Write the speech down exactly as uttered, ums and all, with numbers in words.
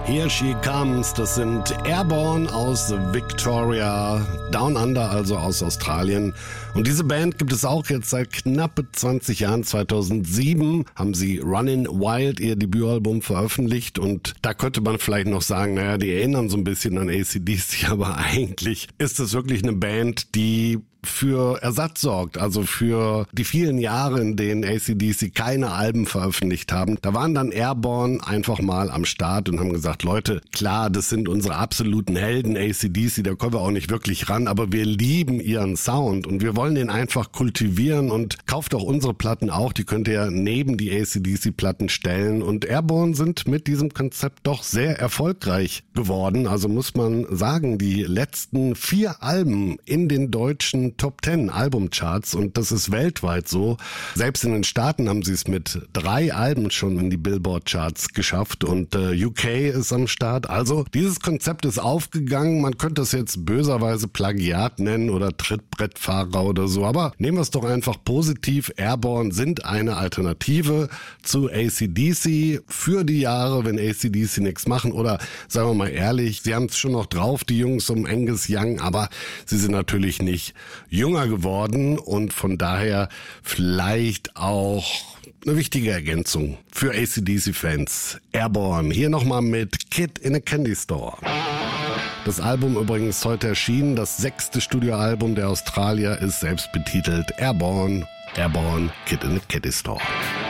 Here She Comes, das sind Airborne aus Victoria, Down Under, also aus Australien. Und diese Band gibt es auch jetzt seit knapp zwanzig Jahren. zweitausendsieben haben sie Runnin' Wild, ihr Debütalbum, veröffentlicht. Und da könnte man vielleicht noch sagen, naja, die erinnern so ein bisschen an A C D C, aber eigentlich ist es wirklich eine Band, die für Ersatz sorgt, also für die vielen Jahre, in denen A C D C keine Alben veröffentlicht haben. Da waren dann Airborne einfach mal am Start und haben gesagt, Leute, klar, das sind unsere absoluten Helden, A C D C, da kommen wir auch nicht wirklich ran, aber wir lieben ihren Sound und wir wollen den einfach kultivieren und kauft auch unsere Platten auch, die könnt ihr neben die A C D C-Platten stellen und Airborne sind mit diesem Konzept doch sehr erfolgreich geworden, also muss man sagen, die letzten vier Alben in den deutschen Top Ten Albumcharts und das ist weltweit so. Selbst in den Staaten haben sie es mit drei Alben schon in die Billboard-Charts geschafft und äh, U K ist am Start. Also dieses Konzept ist aufgegangen. Man könnte es jetzt böserweise Plagiat nennen oder Trittbrettfahrer oder so, aber nehmen wir es doch einfach positiv. Airborne sind eine Alternative zu A C D C für die Jahre, wenn A C D C nichts machen oder sagen wir mal ehrlich, sie haben es schon noch drauf, die Jungs um Angus Young, aber sie sind natürlich nicht jünger geworden und von daher vielleicht auch eine wichtige Ergänzung für A C D C-Fans. Airborne, hier nochmal mit Kid in a Candy Store. Das Album übrigens heute erschienen, das sechste Studioalbum der Australier ist selbst betitelt Airborne, Airborne, Kid in a Candy Store.